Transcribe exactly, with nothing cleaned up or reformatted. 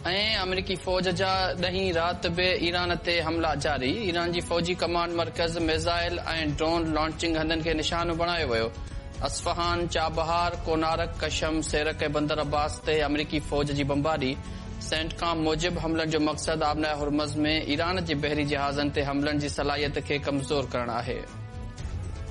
ऐं अमेरिकी फ़ौज जा ॾहीं राति बि ईरान ते हमला जारी। ईरान जी फ़ौजी कमांड मर्कज़ मिज़ाइल ऐं ड्रोन लॉन्चिंग हंधनि खे निशानो बणायो वियो। असफ़हान, चाबहार, कोनारक, कशम, सेरक ऐं बंदर अब्बास ते अमेरिकी फ़ौज जी बमबारी। सेंटकॉम मूजिबि हमलनि जो मक़सदु आबनाए हुरमज़ में ईरान जे बहरी जहाज़नि ते हमलनि जी सलाहियत खे कमज़ोर करणु आहे।